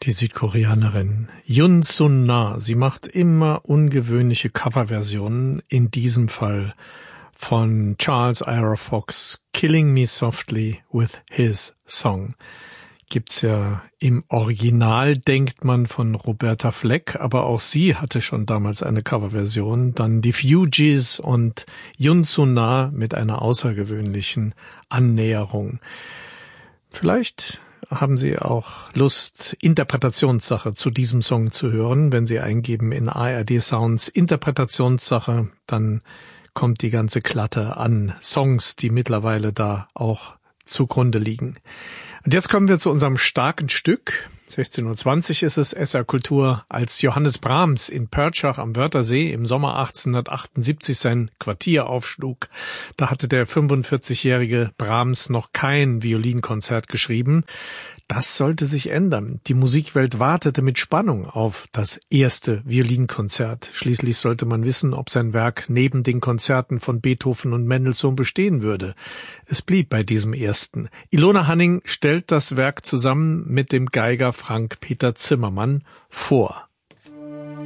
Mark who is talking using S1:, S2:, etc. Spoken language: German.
S1: Die Südkoreanerin Yoon Sun-na, sie macht immer ungewöhnliche Coverversionen, in diesem Fall von Charles Ira Fox, Killing Me Softly with His Song. Gibt's ja im Original, denkt man, von Roberta Fleck, aber auch sie hatte schon damals eine Coverversion. Dann die Fugees und Yoon Sun-na mit einer außergewöhnlichen Annäherung. Vielleicht haben Sie auch Lust, Interpretationssache zu diesem Song zu hören. Wenn Sie eingeben in ARD Sounds Interpretationssache, dann kommt die ganze Klatte an Songs, die mittlerweile da auch zugrunde liegen. Und jetzt kommen wir zu unserem starken Stück. 16:20 Uhr ist es, SR Kultur, als Johannes Brahms in Pörtschach am Wörthersee im Sommer 1878 sein Quartier aufschlug. Da hatte der 45-jährige Brahms noch kein Violinkonzert geschrieben. Das sollte sich ändern. Die Musikwelt wartete mit Spannung auf das erste Violinkonzert. Schließlich sollte man wissen, ob sein Werk neben den Konzerten von Beethoven und Mendelssohn bestehen würde. Es blieb bei diesem ersten. Ilona Hanning stellt das Werk zusammen mit dem Geiger Frank Peter Zimmermann vor.